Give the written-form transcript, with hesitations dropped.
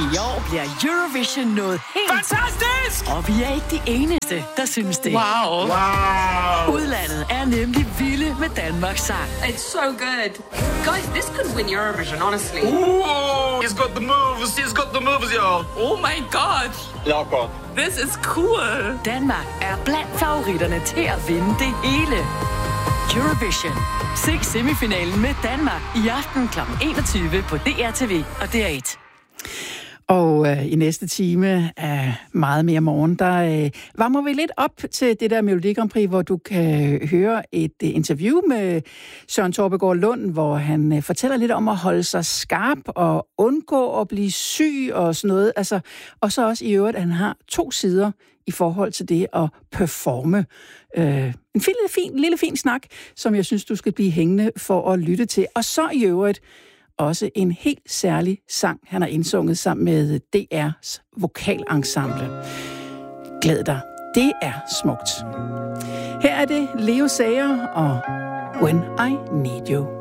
I år bliver Eurovision noget helt... Fantastisk! Og vi er ikke de eneste, der synes det. Wow. Udlandet er nemlig vilde med Danmarks sang. It's so good. Guys, this could win Eurovision, honestly. Ooh, he's got the moves, y'all. Oh my god. Locker. This is cool. Danmark er blandt favoritterne til at vinde det hele. Eurovision. Se semifinalen med Danmark i aften kl. 21 på DRTV og DR1. Og i næste time af Meget mere morgen, der varmer vi lidt op til det der Melodi Grand Prix, hvor du kan høre et interview med Søren Torpegaard Lund, hvor han fortæller lidt om at holde sig skarp og undgå at blive syg og sådan noget. Altså, og så også i øvrigt, at han har 2 sider i forhold til det at performe. En lille fin snak, som jeg synes, du skal blive hængende for at lytte til. Og så i øvrigt også en helt særlig sang, han har indsunget sammen med DR's vokalensemble. Glæd dig. Det er smukt. Her er det Leo Sager og When I Need You.